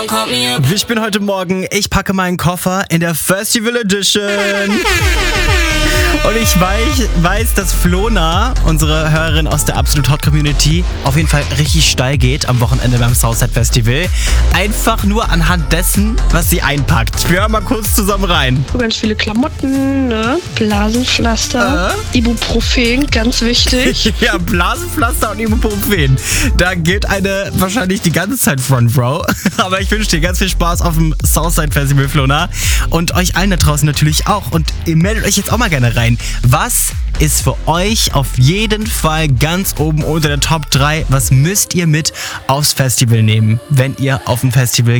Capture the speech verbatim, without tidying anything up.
Ich bin heute Morgen, ich packe meinen Koffer in der Festival Edition. Und ich weiß, weiß, dass Flona, unsere Hörerin aus der Absolut Hot Community, auf jeden Fall richtig steil geht am Wochenende beim Southside Festival. Einfach nur anhand dessen, was sie einpackt. Wir hören mal kurz zusammen rein. So ganz viele Klamotten, ne? Blasenpflaster, äh? Ibuprofen, ganz wichtig. Ja, Blasenpflaster und Ibuprofen. Da geht eine wahrscheinlich die ganze Zeit Front Row. Aber ich wünsche dir ganz viel Spaß auf dem Southside Festival, Flona. Und euch allen da draußen natürlich auch. Und ihr meldet euch jetzt auch mal gerne rein. Was ist für euch auf jeden Fall ganz oben unter der Top drei? Was müsst ihr mit aufs Festival nehmen, wenn ihr auf ein Festival